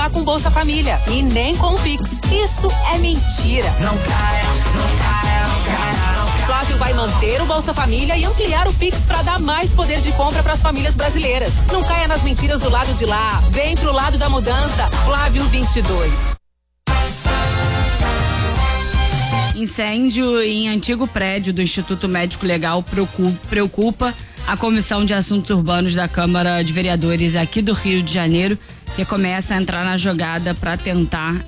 pagar com Bolsa Família e nem com Pix. Isso é mentira. Não caia, não caia, não caia, não caia. Flávio vai manter o Bolsa Família e ampliar o Pix para dar mais poder de compra para as famílias brasileiras. Não caia nas mentiras do lado de lá. Vem pro lado da mudança. Flávio 22. Incêndio em antigo prédio do Instituto Médico Legal preocupa a Comissão de Assuntos Urbanos da Câmara de Vereadores aqui do Rio de Janeiro, que começa a entrar na jogada para tentar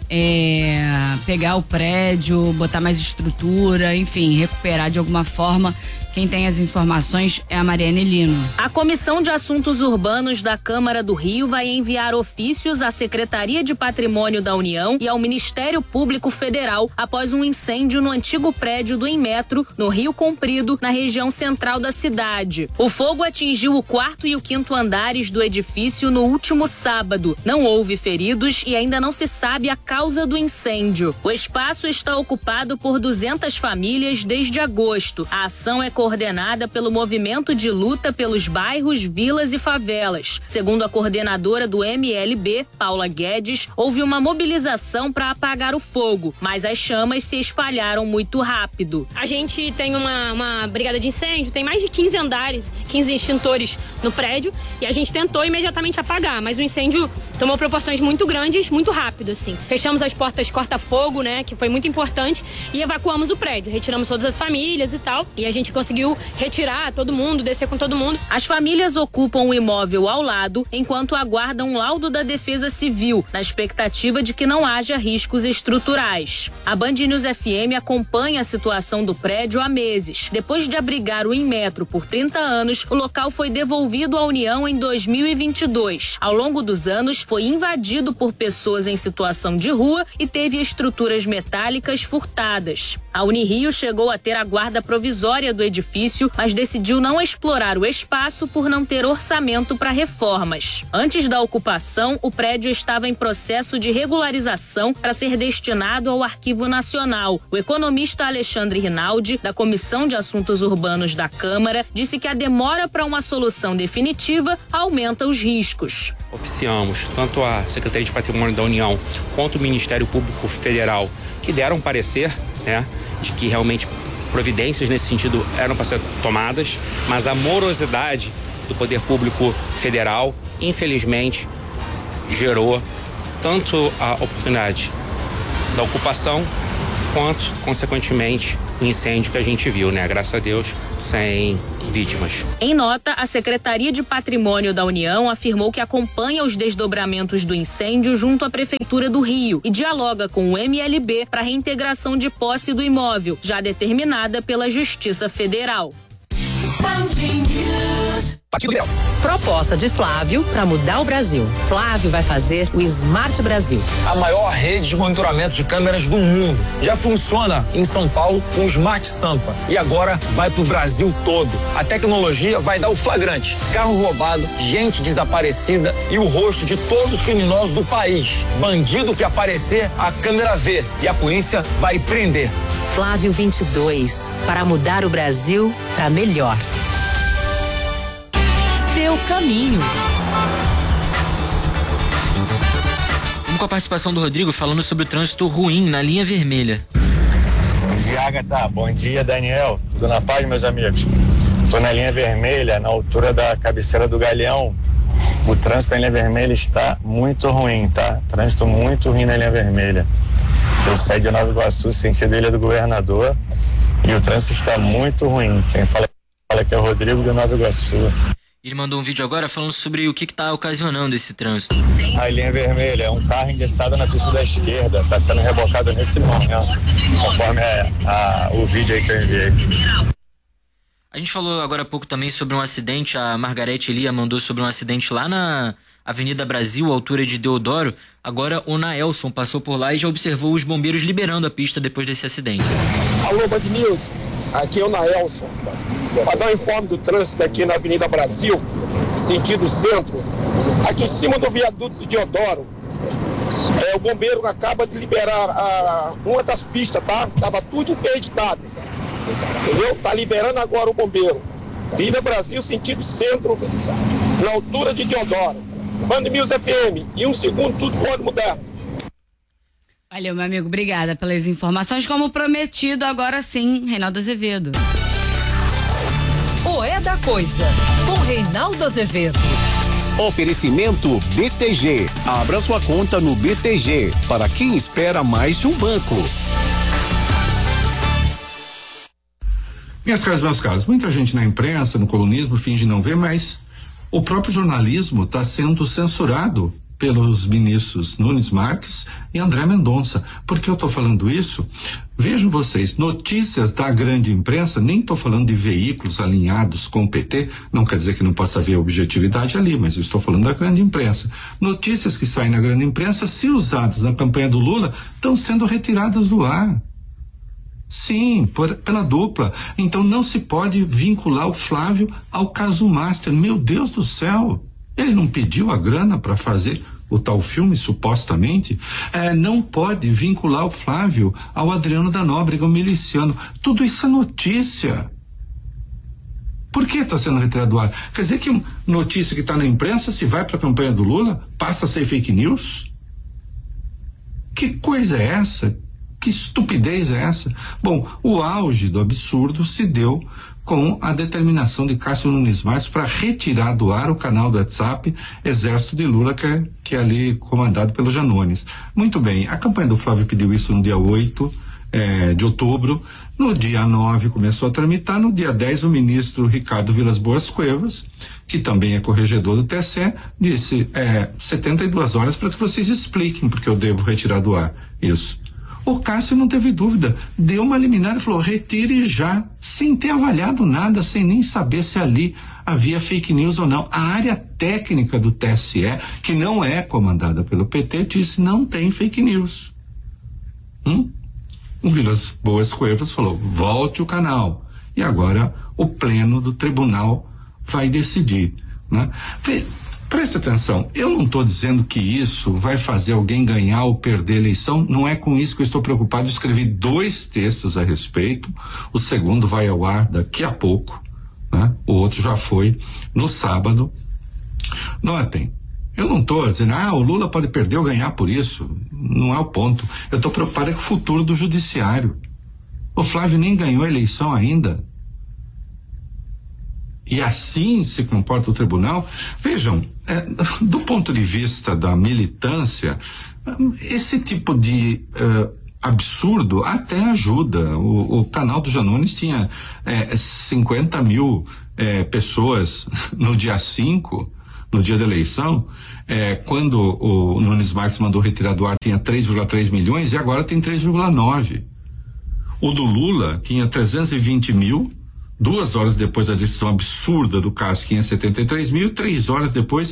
pegar o prédio, botar mais estrutura, enfim, recuperar de alguma forma. Quem tem as informações é a Mariane Lino. A Comissão de Assuntos Urbanos da Câmara do Rio vai enviar ofícios à Secretaria de Patrimônio da União e ao Ministério Público Federal após um incêndio no antigo prédio do Inmetro, no Rio Comprido, na região central da cidade. O fogo atingiu o 4º e o 5º andares do edifício no último sábado. Não houve feridos e ainda não se sabe a causa do incêndio. O espaço está ocupado por 200 famílias desde agosto. A ação é coordenada pelo Movimento de Luta pelos Bairros, Vilas e Favelas. Segundo a coordenadora do MLB, Paula Guedes, houve uma mobilização para apagar o fogo, mas as chamas se espalharam muito rápido. A gente tem uma brigada de incêndio, tem mais de 15 andares, 15 extintores no prédio, e a gente tentou imediatamente apagar, mas o incêndio tomou proporções muito grandes, muito rápido, assim. Fechamos as portas corta-fogo, né, que foi muito importante, e evacuamos o prédio, retiramos todas as famílias e tal, e a gente conseguiu retirar todo mundo, descer com todo mundo. As famílias ocupam o imóvel ao lado, enquanto aguardam um laudo da Defesa Civil, na expectativa de que não haja riscos estruturais. A Band News FM acompanha a situação do prédio há meses. Depois de abrigar o Inmetro por 30 anos, o local foi devolvido à União em 2022. Ao longo dos anos, foi invadido por pessoas em situação de rua e teve estruturas metálicas furtadas. A Unirio chegou a ter a guarda provisória do edifício, mas decidiu não explorar o espaço por não ter orçamento para reformas. Antes da ocupação, o prédio estava em processo de regularização para ser destinado ao Arquivo Nacional. O economista Alexandre Rinaldi, da Comissão de Assuntos Urbanos da Câmara, disse que a demora para uma solução definitiva aumenta os riscos. Oficiamos tanto a Secretaria de Patrimônio da União quanto o Ministério Público Federal, que deram parecer, né, de que realmente providências nesse sentido eram para ser tomadas, mas a morosidade do poder público federal, infelizmente, gerou tanto a oportunidade da ocupação quanto, consequentemente, o incêndio que a gente viu, né? Graças a Deus, sem vítimas. Em nota, a Secretaria de Patrimônio da União afirmou que acompanha os desdobramentos do incêndio junto à Prefeitura do Rio e dialoga com o MLB para a reintegração de posse do imóvel, já determinada pela Justiça Federal. Proposta de Flávio para mudar o Brasil. Flávio vai fazer o Smart Brasil. A maior rede de monitoramento de câmeras do mundo. Já funciona em São Paulo com o Smart Sampa. E agora vai pro Brasil todo. A tecnologia vai dar o flagrante. Carro roubado, gente desaparecida e o rosto de todos os criminosos do país. Bandido que aparecer, a câmera vê. E a polícia vai prender. Flávio 22. Para mudar o Brasil para melhor. Seu caminho. Vamos com a participação do Rodrigo falando sobre o trânsito ruim na linha vermelha. Bom dia, Agatha. Bom dia, Daniel. Tudo na paz, meus amigos? Estou na linha vermelha, na altura da cabeceira do Galeão. O trânsito na linha vermelha está muito ruim, tá? Trânsito muito ruim na linha vermelha. Eu saí de Nova Iguaçu, sentido Ilha do Governador, e o trânsito está muito ruim. Quem fala que é o Rodrigo de Nova Iguaçu. Ele mandou um vídeo agora falando sobre o que está ocasionando esse trânsito. A linha vermelha é um carro engessado na pista da esquerda, está sendo rebocado nesse momento, conforme o vídeo aí que eu enviei. A gente falou agora há pouco também sobre um acidente, a Margarete Elia mandou sobre um acidente lá na Avenida Brasil, altura de Deodoro. Agora o Naelson passou por lá e já observou os bombeiros liberando a pista depois desse acidente. Alô, Band News, aqui é o Naelson. Para dar um informe do trânsito aqui na Avenida Brasil, sentido centro, aqui em cima do viaduto de Deodoro, o bombeiro acaba de liberar uma das pistas, tá? Tava tudo interditado, entendeu? Tá liberando agora o bombeiro. Avenida Brasil, sentido centro, na altura de Deodoro. Band News FM. Em um segundo tudo pode mudar. Valeu, meu amigo. Obrigada pelas informações. Como prometido, agora sim, Reinaldo Azevedo. O É da Coisa, com Reinaldo Azevedo. Oferecimento BTG. Abra sua conta no BTG, para quem espera mais de um banco. Minhas caras, meus caros, muita gente na imprensa, no colunismo, finge não ver, mas o próprio jornalismo está sendo censurado pelos ministros Nunes Marques e André Mendonça. Por que eu estou falando isso? Vejam vocês, notícias da grande imprensa, nem estou falando de veículos alinhados com o PT, não quer dizer que não possa haver objetividade ali, mas eu estou falando da grande imprensa. Notícias que saem na grande imprensa, se usadas na campanha do Lula, estão sendo retiradas do ar. Sim, pela dupla. Então não se pode vincular o Flávio ao caso Master. Meu Deus do céu! Ele não pediu a grana para fazer o tal filme, supostamente? Não pode vincular o Flávio ao Adriano da Nóbrega, o miliciano. Tudo isso é notícia. Por que está sendo retirado do ar? Quer dizer que notícia que está na imprensa, se vai para a campanha do Lula, passa a ser fake news? Que coisa é essa? Que estupidez é essa? Bom, o auge do absurdo se deu com a determinação de Cássio Nunes Marques para retirar do ar o canal do WhatsApp Exército de Lula, que é ali comandado pelo Janones. Muito bem, a campanha do Flávio pediu isso no dia 8 de outubro, no dia 9 começou a tramitar, no dia 10 o ministro Ricardo Vilas Boas Cuevas, que também é corregedor do TSE, disse 72 horas para que vocês expliquem porque eu devo retirar do ar isso. O Cássio não teve dúvida, deu uma liminar e falou, retire já, sem ter avaliado nada, sem nem saber se ali havia fake news ou não. A área técnica do TSE, que não é comandada pelo PT, disse, não tem fake news. O Vilas Boas Cuevas falou, volte o canal. E agora o pleno do tribunal vai decidir, né? Preste atenção, eu não estou dizendo que isso vai fazer alguém ganhar ou perder a eleição, não é com isso que eu estou preocupado. Eu escrevi 2 textos a respeito, o segundo vai ao ar daqui a pouco, né? O outro já foi no sábado. Notem, eu não estou dizendo, o Lula pode perder ou ganhar por isso, não é o ponto. Eu estou preocupado com o futuro do judiciário. O Flávio nem ganhou a eleição ainda. E assim se comporta o tribunal. Vejam, do ponto de vista da militância, esse tipo de absurdo até ajuda. O canal do Janones tinha 50 mil pessoas no dia 5, no dia da eleição. Quando o Nunes Marques mandou retirar do ar, tinha 3,3 milhões e agora tem 3,9. O do Lula tinha 320 mil. 2 horas depois da decisão absurda do caso, 573 mil, 3 horas depois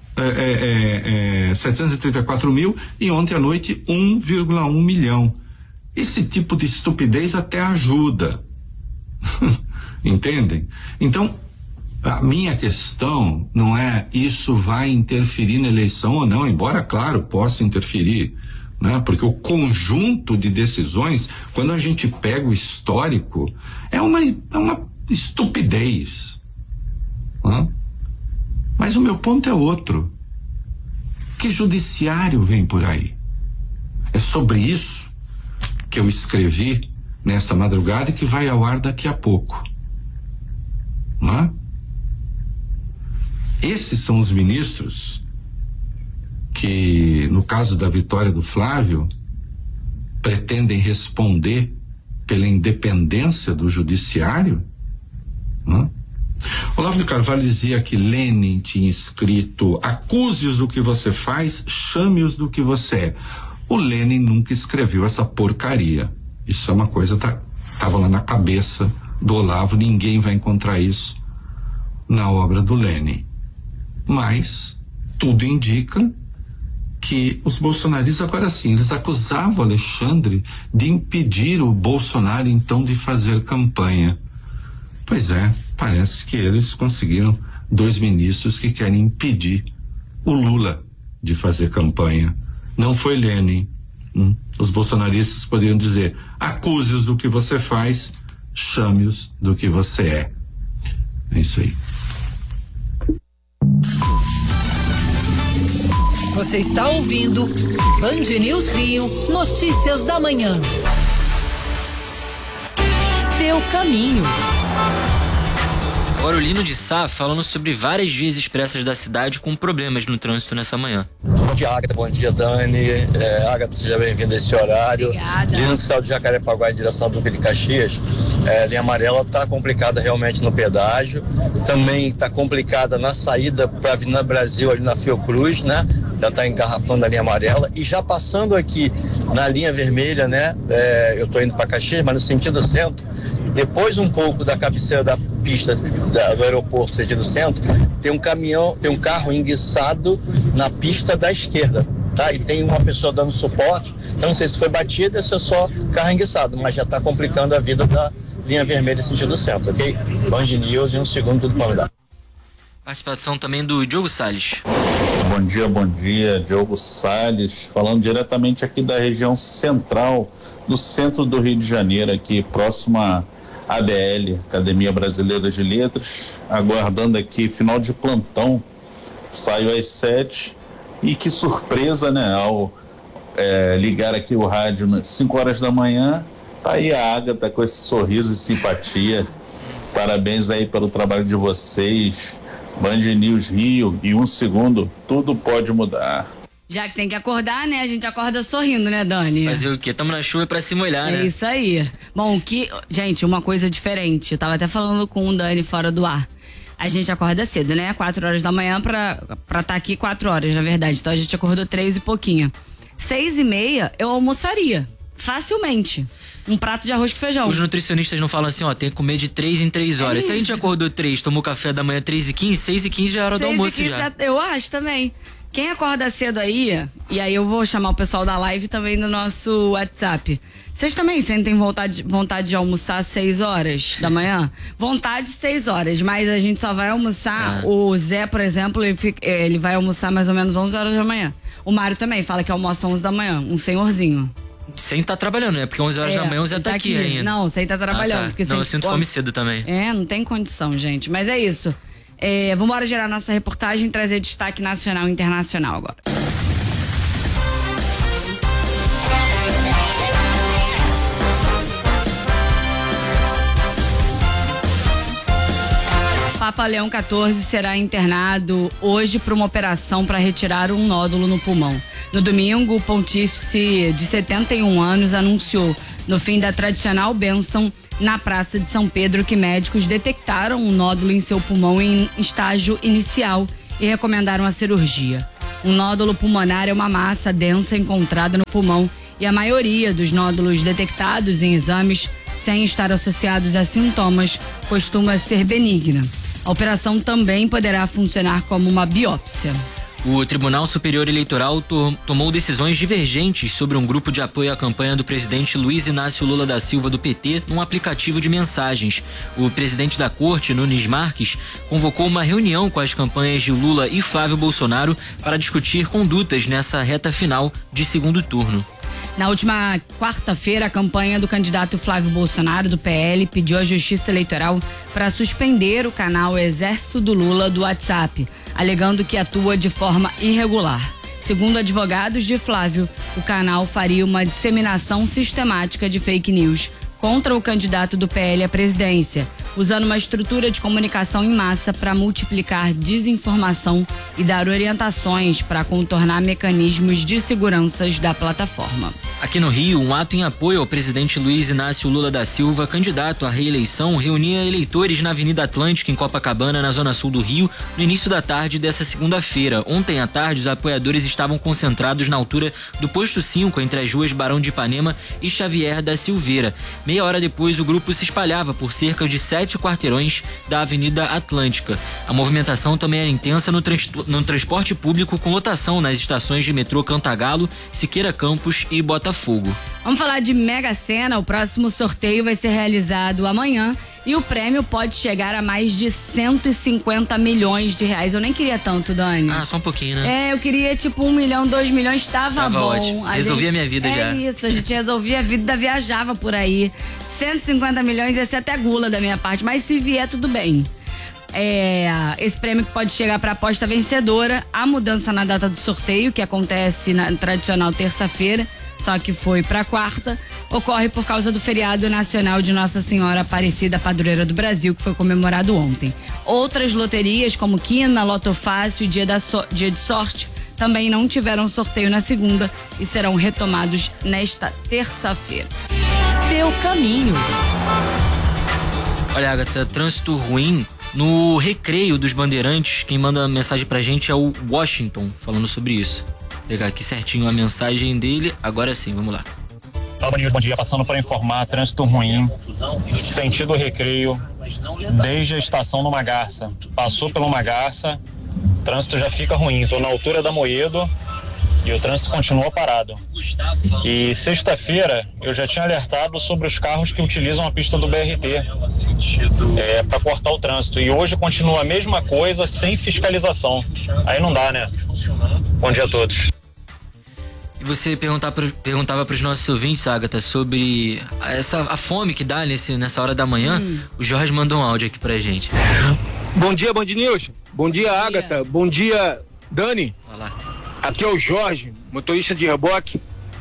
734 mil e ontem à noite 1,1 milhão. Esse tipo de estupidez até ajuda. Entendem? Então, a minha questão não é isso vai interferir na eleição ou não, embora, claro, possa interferir, né? Porque o conjunto de decisões, quando a gente pega o histórico, é uma estupidez, né? Mas o meu ponto é outro. Que judiciário vem por aí? É sobre isso que eu escrevi nesta madrugada e que vai ao ar daqui a pouco, né? Esses são os ministros que, no caso da vitória do Flávio, pretendem responder pela independência do judiciário. Olavo de Carvalho dizia que Lênin tinha escrito: acuse-os do que você faz, chame-os do que você é. O Lênin nunca escreveu essa porcaria. Isso é uma coisa tava lá na cabeça do Olavo, ninguém vai encontrar isso na obra do Lênin. Mas tudo indica que os bolsonaristas, agora sim, eles acusavam Alexandre de impedir o Bolsonaro então de fazer campanha. Pois é, parece que eles conseguiram 2 ministros que querem impedir o Lula de fazer campanha. Não foi Lênin. Os bolsonaristas poderiam dizer: acuse-os do que você faz, chame-os do que você é. É isso aí. Você está ouvindo Band News Rio, notícias da manhã. Seu caminho. Agora o Lino de Sá falando sobre várias vias expressas da cidade com problemas no trânsito nessa manhã. Bom dia, Agatha. Bom dia, Dani. Agatha, seja bem-vinda a esse horário. Obrigada. Lino que saiu de Jacarepaguá em direção a Duque de Caxias. Linha amarela está complicada realmente no pedágio. Também está complicada na saída para a Avenida Brasil, ali na Fiocruz, né? Já está engarrafando a linha amarela. E já passando aqui na linha vermelha, né? Eu estou indo para Caxias, mas no sentido centro. Depois um pouco da cabeceira da pista do aeroporto, sentido centro, tem um carro enguiçado na pista da esquerda, tá? E tem uma pessoa dando suporte, então não sei se foi batida ou se é só carro enguiçado, mas já está complicando a vida da linha vermelha sentido centro, ok? Band News em um segundo, tudo para mudar. Participação também do Diogo Salles. Bom dia, Diogo Salles, falando diretamente aqui da região central, do centro do Rio de Janeiro, aqui próximo à ABL, Academia Brasileira de Letras, aguardando aqui final de plantão, saiu às 7 e que surpresa, né, ao ligar aqui o rádio às 5 horas da manhã, tá aí a Agatha com esse sorriso e simpatia, parabéns aí pelo trabalho de vocês, Band News Rio, em um segundo, tudo pode mudar. Já que tem que acordar, né? A gente acorda sorrindo, né, Dani? Fazer o quê? Tamo na chuva pra se molhar, né? É isso aí. Bom, gente, uma coisa diferente. Eu tava até falando com o Dani fora do ar. A gente acorda cedo, né? 4 horas da manhã pra tá aqui 4 horas, na verdade. Então a gente acordou 3 e pouquinho. 6:30 eu almoçaria. Facilmente. Um prato de arroz com feijão. Os nutricionistas não falam assim, ó, tem que comer de 3 em 3 horas. Se a gente acordou 3, tomou café da manhã 3:15, 6:15 já é hora do almoço já. Eu acho também. Quem acorda cedo aí, e aí eu vou chamar o pessoal da live também no nosso WhatsApp. Vocês também sentem vontade de almoçar às 6 horas da manhã? Vontade 6 horas, mas a gente só vai almoçar. O Zé, por exemplo, ele vai almoçar mais ou menos 11 horas da manhã. O Mário também fala que almoça 11 da manhã, um senhorzinho. Sem estar trabalhando, né? Porque 11 horas da manhã o Zé tá aqui ainda. Não, sem estar trabalhando. Tá. Porque não, eu sinto fome cedo também. Não tem condição, gente. Mas é isso. Vamos embora gerar nossa reportagem e trazer destaque nacional e internacional agora. Papa Leão XIV será internado hoje para uma operação para retirar um nódulo no pulmão. No domingo, o pontífice de 71 anos anunciou, no fim da tradicional bênção na Praça de São Pedro, que médicos detectaram um nódulo em seu pulmão em estágio inicial e recomendaram a cirurgia. Um nódulo pulmonar é uma massa densa encontrada no pulmão e a maioria dos nódulos detectados em exames, sem estar associados a sintomas, costuma ser benigna. A operação também poderá funcionar como uma biópsia. O Tribunal Superior Eleitoral tomou decisões divergentes sobre um grupo de apoio à campanha do presidente Luiz Inácio Lula da Silva do PT num aplicativo de mensagens. O presidente da Corte, Nunes Marques, convocou uma reunião com as campanhas de Lula e Flávio Bolsonaro para discutir condutas nessa reta final de segundo turno. Na última quarta-feira, a campanha do candidato Flávio Bolsonaro, do PL, pediu à Justiça Eleitoral para suspender o canal Exército do Lula do WhatsApp, alegando que atua de forma irregular. Segundo advogados de Flávio, o canal faria uma disseminação sistemática de fake news contra o candidato do PL à presidência, usando uma estrutura de comunicação em massa para multiplicar desinformação e dar orientações para contornar mecanismos de segurança da plataforma. Aqui no Rio, um ato em apoio ao presidente Luiz Inácio Lula da Silva, candidato à reeleição, reunia eleitores na Avenida Atlântica, em Copacabana, na zona sul do Rio, no início da tarde dessa segunda-feira. Ontem à tarde, os apoiadores estavam concentrados na altura do posto 5, entre as ruas Barão de Ipanema e Xavier da Silveira. Meia hora depois, o grupo se espalhava por cerca de 7 quarteirões da Avenida Atlântica. A movimentação também era intensa no transporte público, com lotação nas estações de metrô Cantagalo, Siqueira Campos e Botafogo. Vamos falar de Mega Sena. O próximo sorteio vai ser realizado amanhã e o prêmio pode chegar a mais de 150 milhões de reais. Eu nem queria tanto, Dani. Só um pouquinho, né? Eu queria tipo 1 milhão, 2 milhões, tava bom. Ótimo. Resolvia a minha vida já. É isso, a gente resolvia a vida, viajava por aí. 150 milhões ia ser até gula da minha parte, mas se vier, tudo bem. esse prêmio que pode chegar para a aposta vencedora. A mudança na data do sorteio, que acontece na tradicional terça-feira, só que foi para quarta, ocorre por causa do feriado nacional de Nossa Senhora Aparecida, padroeira do Brasil, que foi comemorado ontem. Outras loterias, como Quina, Loto Fácil e Dia de Sorte, também não tiveram sorteio na segunda e serão retomados nesta terça-feira. Seu caminho. Olha, Agatha, trânsito ruim no Recreio dos Bandeirantes. Quem manda mensagem pra gente é o Washington, falando sobre isso. Vou pegar aqui certinho a mensagem dele. Agora sim, vamos lá. Fala, bom dia. Passando para informar, trânsito ruim, sentido Recreio, desde a estação Numa Garça. Passou pela Numa Garça, o trânsito já fica ruim. Estou na altura da Moedo e o trânsito continua parado. E sexta-feira eu já tinha alertado sobre os carros que utilizam a pista do BRT para cortar o trânsito. E hoje continua a mesma coisa, sem fiscalização. Aí não dá, né? Bom dia a todos. E você perguntava para os nossos ouvintes, Agatha, sobre a fome que dá nessa hora da manhã. O Jorge mandou um áudio aqui pra gente. Bom dia, Band News. Bom dia, Agatha. Bom dia, Dani. Olá. Aqui é o Jorge, motorista de reboque.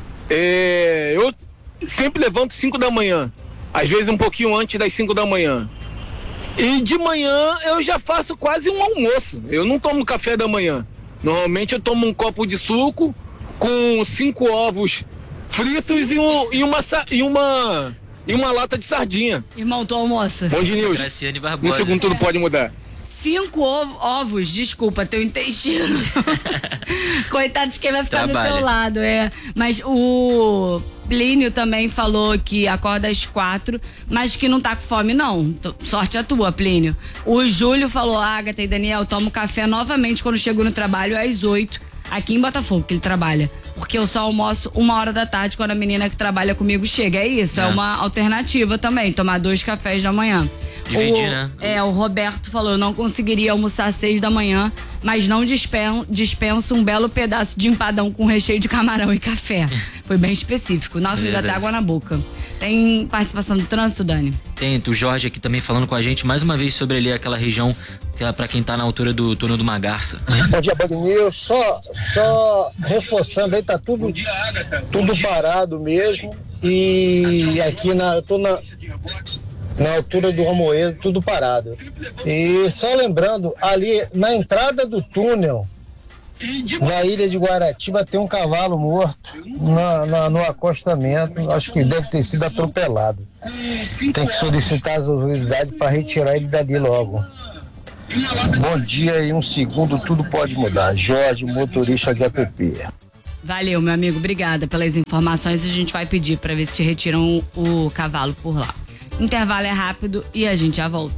Eu sempre levanto 5 da manhã, às vezes um pouquinho antes das 5 da manhã. E de manhã eu já faço quase um almoço. Eu não tomo café da manhã. Normalmente eu tomo um copo de suco com 5 ovos fritos e uma lata de sardinha. Irmão, tu almoça? Bom dia, News. Graciane Barbosa. No segundo tudo pode mudar. 5 ovos, desculpa, teu intestino. Coitado de quem vai ficar do teu lado, Mas o Plínio também falou que acorda às 4, mas que não tá com fome, não. Sorte a tua, Plínio. O Júlio falou, Agatha e Daniel, tomo café novamente quando chego no trabalho às 8, aqui em Botafogo, que ele trabalha. Porque eu só almoço 1h da tarde quando a menina que trabalha comigo chega. É isso, é uma alternativa também, tomar 2 cafés da manhã. Dividir, né? O Roberto falou, eu não conseguiria almoçar às 6 da manhã, mas não dispenso um belo pedaço de empadão com recheio de camarão e café. Foi bem específico. Nossa, já dá água na boca. Tem participação do trânsito, Dani? Tem, o Jorge aqui também falando com a gente mais uma vez sobre ali aquela região, que é pra quem tá na altura do túnel do Magarça. Bom dia, Band News. Só reforçando aí, tá tudo parado mesmo. E aqui eu tô na altura do Amoedo, tudo parado. E só lembrando, ali na entrada do túnel, na ilha de Guaratiba, tem um cavalo morto no acostamento. Acho que deve ter sido atropelado. Tem que solicitar as autoridades para retirar ele dali logo. Bom dia e um segundo, tudo pode mudar. Jorge, motorista de app. Valeu, meu amigo, obrigada pelas informações. A gente vai pedir para ver se retiram o cavalo por lá. Intervalo é rápido e a gente já volta.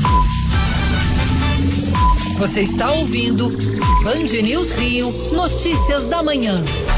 Você está ouvindo Band News Rio, notícias da manhã.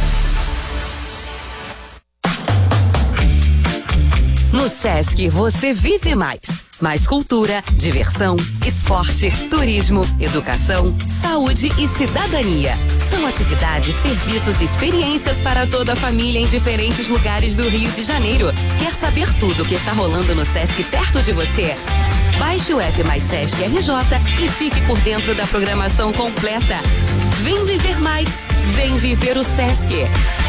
No Sesc você vive mais. Mais cultura, diversão, esporte, turismo, educação, saúde e cidadania. São atividades, serviços e experiências para toda a família em diferentes lugares do Rio de Janeiro. Quer saber tudo o que está rolando no Sesc perto de você? Baixe o app Mais Sesc RJ e fique por dentro da programação completa. Vem viver mais, vem viver o Sesc.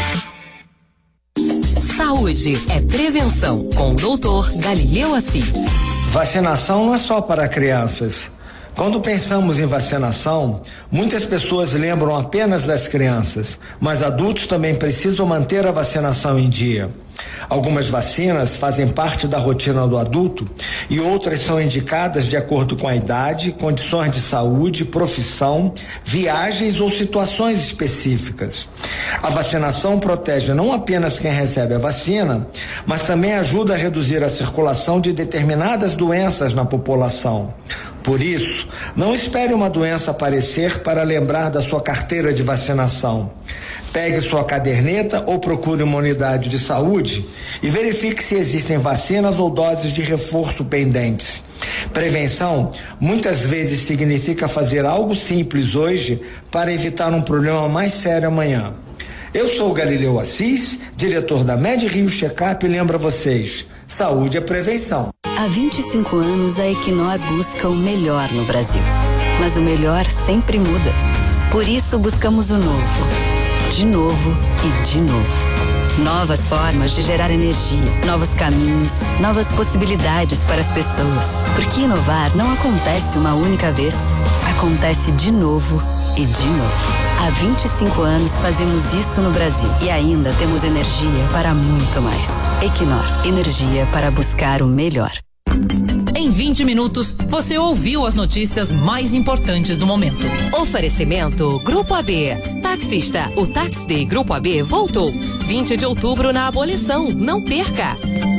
Saúde é prevenção, com o Dr. Galileu Assis. Vacinação não é só para crianças. Quando pensamos em vacinação, muitas pessoas lembram apenas das crianças, mas adultos também precisam manter a vacinação em dia. Algumas vacinas fazem parte da rotina do adulto e outras são indicadas de acordo com a idade, condições de saúde, profissão, viagens ou situações específicas. A vacinação protege não apenas quem recebe a vacina, mas também ajuda a reduzir a circulação de determinadas doenças na população. Por isso, não espere uma doença aparecer para lembrar da sua carteira de vacinação. Pegue sua caderneta ou procure uma unidade de saúde e verifique se existem vacinas ou doses de reforço pendentes. Prevenção muitas vezes significa fazer algo simples hoje para evitar um problema mais sério amanhã. Eu sou o Galileu Assis, diretor da Med Rio Checkup, e lembro a vocês, saúde é prevenção. Há 25 anos, a Equinor busca o melhor no Brasil. Mas o melhor sempre muda. Por isso, buscamos o novo. De novo e de novo. Novas formas de gerar energia, novos caminhos, novas possibilidades para as pessoas. Porque inovar não acontece uma única vez. Acontece de novo e de novo. Há 25 anos fazemos isso no Brasil e ainda temos energia para muito mais. Equinor, energia para buscar o melhor. Em 20 minutos, você ouviu as notícias mais importantes do momento. Oferecimento Grupo AB. Taxista, o Tax Day Grupo AB voltou. 20 de outubro na abolição. Não perca!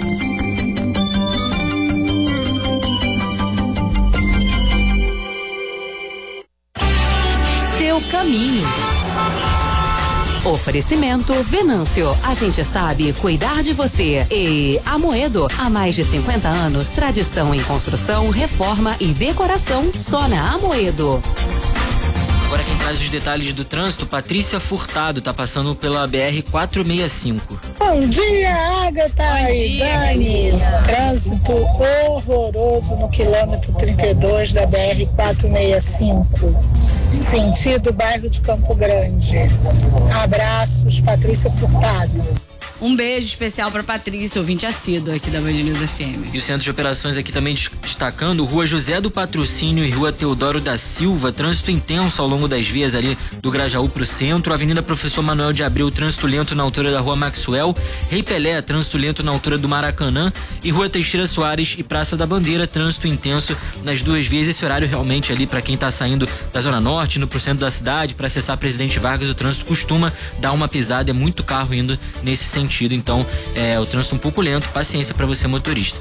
Seu caminho. Oferecimento Venâncio. A gente sabe cuidar de você. E Amoedo. Há mais de 50 anos, tradição em construção, reforma e decoração só na Amoedo. Agora quem traz os detalhes do trânsito, Patrícia Furtado, tá passando pela BR-465. Bom dia, Agatha e Dani. Trânsito horroroso no quilômetro 32 da BR-465. Sentido bairro de Campo Grande. Abraços, Patrícia Furtado. Um beijo especial para Patrícia, ouvinte assíduo aqui da Band News FM. E o Centro de Operações aqui também destacando Rua José do Patrocínio e Rua Teodoro da Silva, trânsito intenso ao longo das vias ali do Grajaú pro centro, Avenida Professor Manuel de Abreu, trânsito lento na altura da Rua Maxwell, Rei Pelé, trânsito lento na altura do Maracanã e Rua Teixeira Soares e Praça da Bandeira, trânsito intenso nas duas vias. Esse horário realmente ali para quem tá saindo da Zona Norte, indo pro centro da cidade, para acessar Presidente Vargas, o trânsito costuma dar uma pisada, é muito carro indo nesse sentido. Então, o trânsito um pouco lento, paciência para você motorista.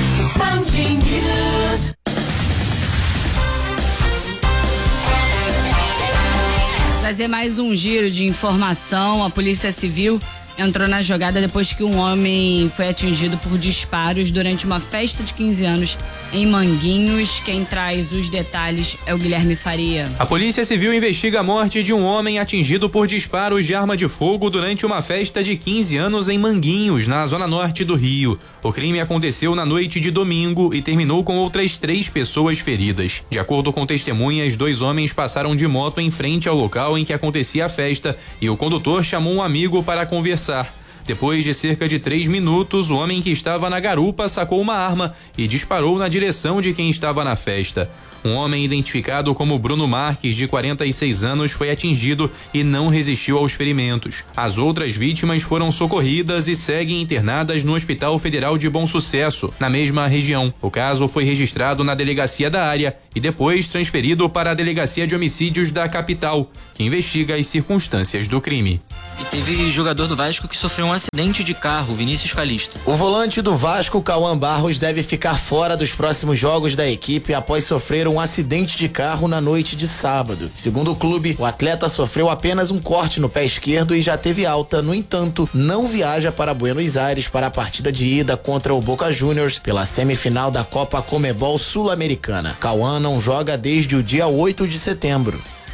Trazer mais um giro de informação. A Polícia Civil entrou na jogada depois que um homem foi atingido por disparos durante uma festa de 15 anos em Manguinhos. Quem traz os detalhes é o Guilherme Faria. A Polícia Civil investiga a morte de um homem atingido por disparos de arma de fogo durante uma festa de 15 anos em Manguinhos, na zona norte do Rio. O crime aconteceu na noite de domingo e terminou com outras 3 pessoas feridas. De acordo com testemunhas, 2 homens passaram de moto em frente ao local em que acontecia a festa e o condutor chamou um amigo para conversar. Depois de cerca de 3 minutos, o homem que estava na garupa sacou uma arma e disparou na direção de quem estava na festa. Um homem identificado como Bruno Marques, de 46 anos, foi atingido e não resistiu aos ferimentos. As outras vítimas foram socorridas e seguem internadas no Hospital Federal de Bom Sucesso, na mesma região. O caso foi registrado na delegacia da área e depois transferido para a Delegacia de Homicídios da capital, que investiga as circunstâncias do crime. E teve jogador do Vasco que sofreu um acidente de carro, Vinícius Calixto. O volante do Vasco, Cauã Barros, deve ficar fora dos próximos jogos da equipe após sofrer um acidente de carro na noite de sábado. Segundo o clube, o atleta sofreu apenas um corte no pé esquerdo e já teve alta. No entanto, não viaja para Buenos Aires para a partida de ida contra o Boca Juniors pela semifinal da Copa Comebol Sul-Americana. Cauã não joga desde o dia 8 de setembro.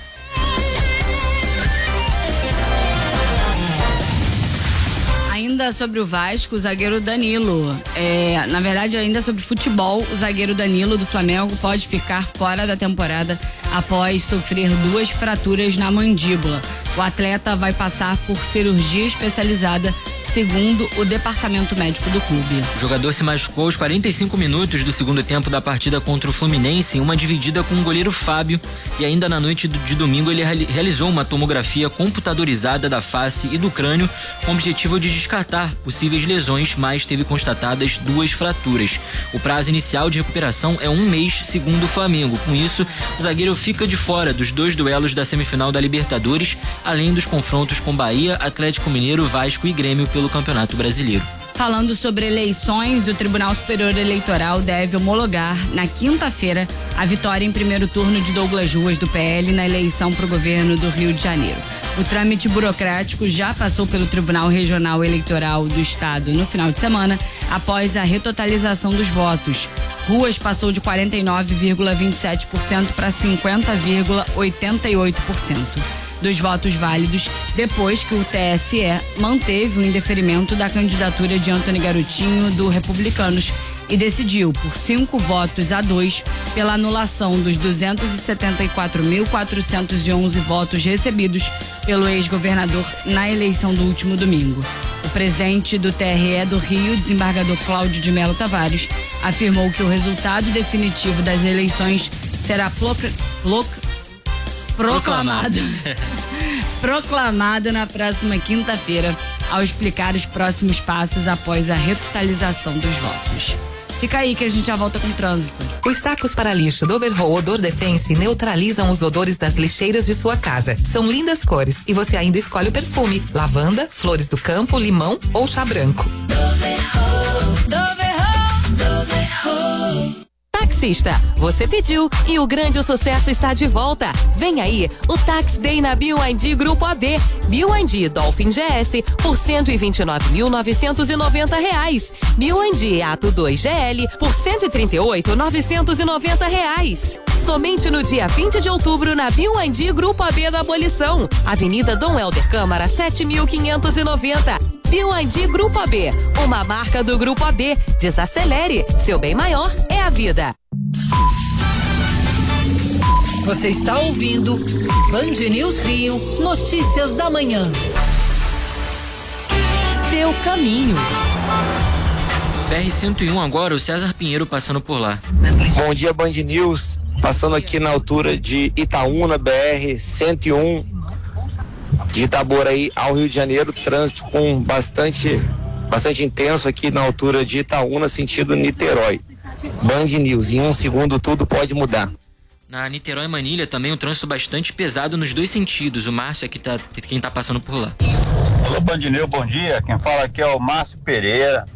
Ainda sobre o Vasco, o zagueiro Danilo. Na verdade, ainda sobre futebol, o zagueiro Danilo do Flamengo pode ficar fora da temporada após sofrer 2 fraturas na mandíbula. O atleta vai passar por cirurgia especializada, segundo o departamento médico do clube. O jogador se machucou aos 45 minutos do segundo tempo da partida contra o Fluminense em uma dividida com o goleiro Fábio, e ainda na noite de domingo ele realizou uma tomografia computadorizada da face e do crânio com o objetivo de descartar possíveis lesões, mas teve constatadas 2 fraturas. O prazo inicial de recuperação é 1 mês, segundo o Flamengo. Com isso, o zagueiro fica de fora dos 2 duelos da semifinal da Libertadores, além dos confrontos com Bahia, Atlético Mineiro, Vasco e Grêmio pelo Campeonato Brasileiro. Falando sobre eleições, o Tribunal Superior Eleitoral deve homologar na quinta-feira a vitória em primeiro turno de Douglas Ruas do PL na eleição para o governo do Rio de Janeiro. O trâmite burocrático já passou pelo Tribunal Regional Eleitoral do Estado no final de semana, após a retotalização dos votos. Ruas passou de 49,27% para 50,88% dos votos válidos, depois que o TSE manteve o indeferimento da candidatura de Antony Garotinho, do Republicanos, e decidiu, por 5-2 pela anulação dos 274.411 votos recebidos pelo ex-governador na eleição do último domingo. O presidente do TRE do Rio, desembargador Cláudio de Melo Tavares, afirmou que o resultado definitivo das eleições será proclamado na próxima quinta-feira, ao explicar os próximos passos após a retotalização dos votos. Fica aí que a gente já volta com o trânsito. Os sacos para lixo do Overhaul Odor Defense neutralizam os odores das lixeiras de sua casa. São lindas cores e você ainda escolhe o perfume: lavanda, flores do campo, limão ou chá branco. Taxista, você pediu e o grande sucesso está de volta. Vem aí o Tax Day na BYD Grupo AB. BYD Dolphin GS por R$129.990. BYD Ato 2 GL por R$138.990. Somente no dia 20 de outubro na BYD Grupo AB da Abolição. Avenida Dom Helder Câmara 7.590. BYD Grupo AB, uma marca do Grupo AB. Desacelere, seu bem maior é a vida. Você está ouvindo Band News Rio, notícias da manhã. Seu caminho. BR-101 agora, o César Pinheiro passando por lá. Bom dia, Band News. Passando aqui na altura de Itaúna, BR-101, de Itaboraí ao Rio de Janeiro, trânsito com bastante intenso aqui na altura de Itaúna, sentido Niterói. Band News, em um segundo tudo pode mudar. Na Niterói Manilha também um trânsito bastante pesado nos dois sentidos. O Márcio aqui quem tá passando por lá. Alô, Band News, bom dia. Quem fala aqui é o Márcio Pereira.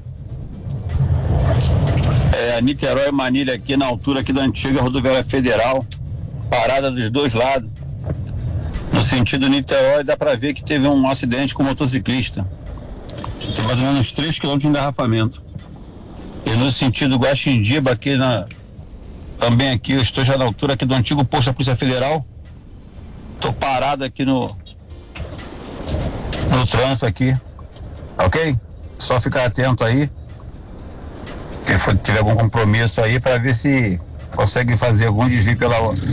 Niterói Manilha aqui na altura aqui da antiga rodoviária federal, parada dos dois lados. No sentido Niterói dá pra ver que teve um acidente com um motociclista. Tem mais ou menos 3 km de engarrafamento. E no sentido Guaxindiba aqui também aqui, eu estou já na altura aqui do antigo posto da Polícia Federal. Tô parado aqui no trânsito aqui, ok? Só ficar atento aí. Quem tiver algum compromisso aí para ver se consegue fazer algum desvio pela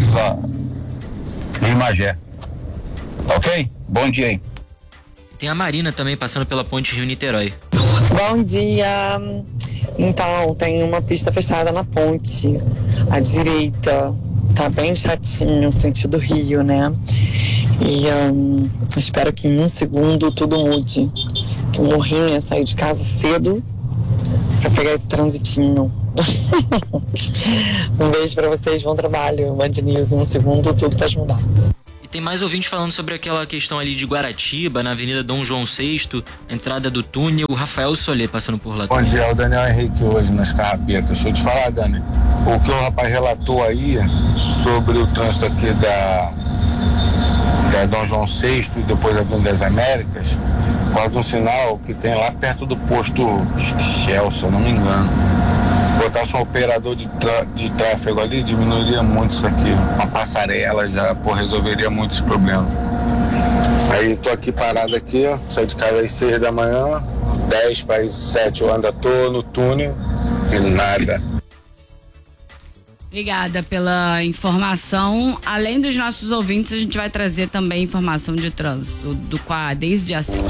Imagé. Ok? Bom dia aí. Tem a Marina também passando pela ponte Rio-Niterói. Bom dia. Então, tem uma pista fechada na ponte, à direita. Tá bem chatinho, sentido Rio, né? E espero que em um segundo tudo mude. Que o Morrinha sair de casa cedo pra pegar esse transitinho. Um beijo pra vocês, bom trabalho. Band News, em um segundo tudo pode mudar. E tem mais ouvintes falando sobre aquela questão ali de Guaratiba, na Avenida Dom João VI, entrada do túnel. O Rafael Solê passando por lá. Bom dia, é o Daniel Henrique hoje nas Carrapetas. Deixa eu te falar, Dani, o que o rapaz relatou aí sobre o trânsito aqui da Dom João VI e depois da Avenida das Américas, por causa de um sinal que tem lá perto do posto Shell, se eu não me engano. Botasse um operador de tráfego ali, diminuiria muito isso aqui. Uma passarela já, resolveria muito esse problema. Aí tô aqui parado aqui, ó, saí de casa às 6 da manhã, 10 para as 7 eu ainda tô no túnel e nada. Obrigada pela informação. Além dos nossos ouvintes, a gente vai trazer também informação de trânsito do desde a 6.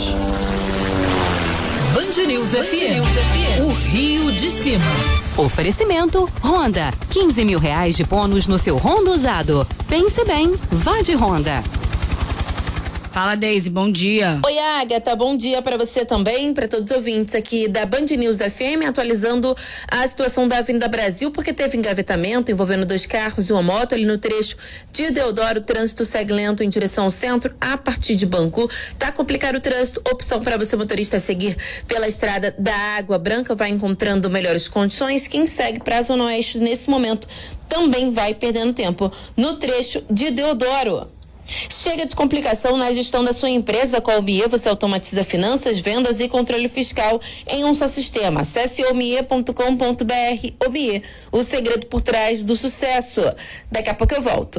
Band News FM, o Rio de Cima. Oferecimento Honda, R$15 mil de bônus no seu Honda usado. Pense bem, vá de Honda. Fala, Deise, bom dia. Oi, Agatha, bom dia para você também, para todos os ouvintes aqui da Band News FM, atualizando a situação da Avenida Brasil, porque teve engavetamento envolvendo 2 carros e uma moto ali no trecho de Deodoro. O trânsito segue lento em direção ao centro, a partir de Bangu. Tá complicado o trânsito, opção para você motorista seguir pela estrada da Água Branca, vai encontrando melhores condições. Quem segue para a Zona Oeste nesse momento também vai perdendo tempo no trecho de Deodoro. Chega de complicação na gestão da sua empresa. Com a Omie você automatiza finanças, vendas e controle fiscal em um só sistema. Acesse omie.com.br. Omie, o segredo por trás do sucesso. Daqui a pouco eu volto.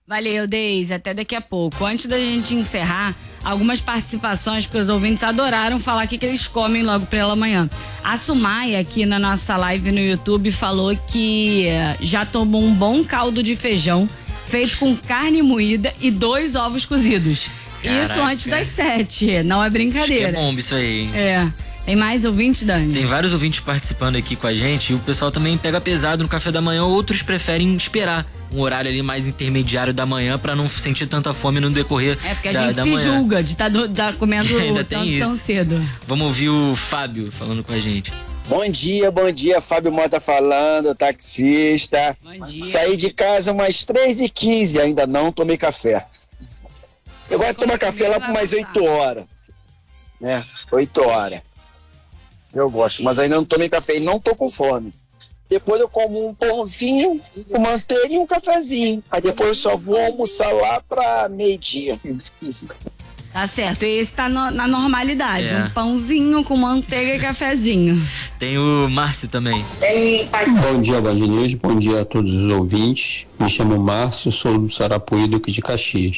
Valeu, Deise. Até daqui a pouco. Antes da gente encerrar, algumas participações, porque os ouvintes adoraram falar o que eles comem logo pela manhã. A Sumaia, aqui na nossa live no YouTube, falou que já tomou um bom caldo de feijão feito com carne moída e 2 ovos cozidos. Caraca. Isso antes das 7. Não é brincadeira. Acho que é bom isso aí, hein? É. Tem mais ouvintes, Dani? Tem vários ouvintes participando aqui com a gente e o pessoal também pega pesado no café da manhã, outros preferem esperar um horário ali mais intermediário da manhã pra não sentir tanta fome no decorrer da manhã. É porque a gente se julga de estar comendo tão cedo. Vamos ouvir o Fábio falando com a gente. Bom dia, Fábio Mota falando, taxista. Bom dia. Saí de casa umas 3h15, ainda não tomei café. Eu gosto de tomar café lá por mais 8 horas. Né? 8 horas. Eu gosto, mas ainda não tomei café e não tô com fome. Depois eu como um pãozinho com manteiga e um cafezinho. Aí depois eu só vou almoçar lá pra meio-dia. Tá certo, esse tá na normalidade. Um pãozinho com manteiga e cafezinho. Tem o Márcio também. Bom dia, Band News. Bom dia a todos os ouvintes. Me chamo Márcio, sou do Sarapuí, Duque de Caxias.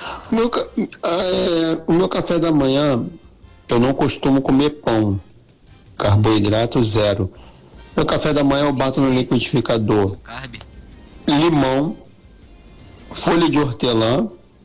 O meu café da manhã, eu não costumo comer pão. Carboidrato 0. Meu café da manhã eu bato no liquidificador. Limão, folha de hortelã,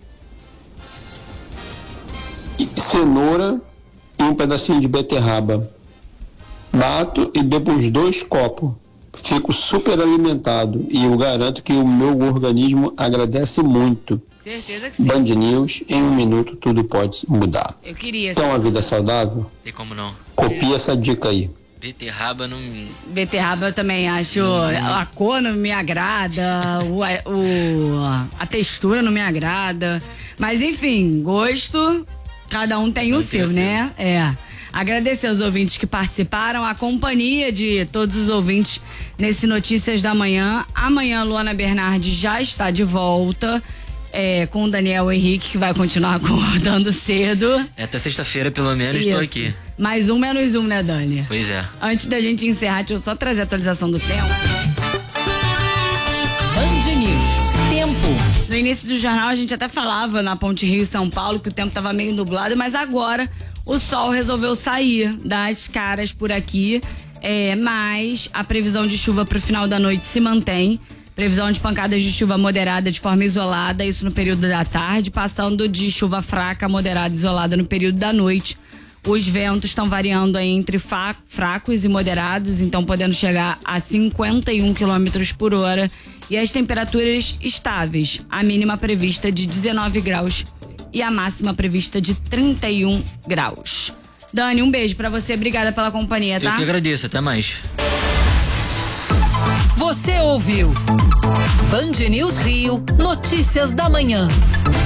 cenoura e um pedacinho de beterraba. Bato e dou uns 2 copos. Fico super alimentado e eu garanto que o meu organismo agradece muito. Certeza que sim. Band News, em 1 minuto tudo pode mudar. Eu queria. Quer uma vida saudável? Tem como não. Copia essa dica aí. Beterraba não... Beterraba eu também acho, a cor não me agrada, a textura não me agrada, mas enfim, gosto, cada um tem o seu, né? Agradecer aos ouvintes que participaram, a companhia de todos os ouvintes nesse Notícias da Manhã. Amanhã a Luana Bernardi já está de volta. Com o Daniel Henrique, que vai continuar acordando cedo. Até sexta-feira, pelo menos, estou aqui. Mais um menos um, né, Dani? Pois é. Antes da gente encerrar, deixa eu só trazer a atualização do tempo. Band News. Tempo. No início do jornal, a gente até falava na Ponte Rio-São Paulo que o tempo estava meio nublado, mas agora o sol resolveu sair das caras por aqui. Mas a previsão de chuva para o final da noite se mantém. Previsão de pancadas de chuva moderada de forma isolada, isso no período da tarde, passando de chuva fraca, moderada, isolada no período da noite. Os ventos estão variando aí entre fracos e moderados, então podendo chegar a 51 km por hora. E as temperaturas estáveis, a mínima prevista de 19 graus e a máxima prevista de 31 graus. Dani, um beijo pra você, obrigada pela companhia, tá? Eu que agradeço, até mais. Você ouviu Band News Rio, Notícias da Manhã.